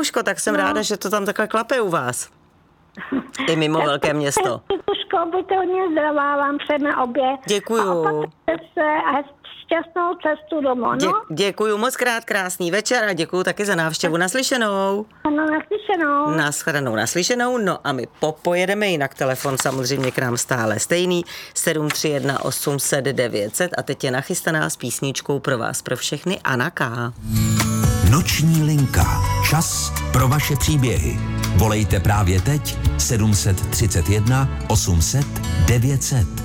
Anuško, tak jsem ráda, že to tam takhle klape u vás. I mimo velké město. Buďte hodně zdravá, vám přejeme obě. Děkuju. A šťastnou cestu domů, no? Děkuju moc krát, krásný večer a děkuju taky za návštěvu. Naslyšenou. Ano, naslyšenou. Naschledanou, naslyšenou. No a my pojedeme jinak. Telefon samozřejmě k nám stále stejný. 731 800 900 a teď je nachystaná s písničkou pro vás, pro všechny Anna K. Noční linka. Čas pro vaše příběhy. Volejte právě teď 731 800 900.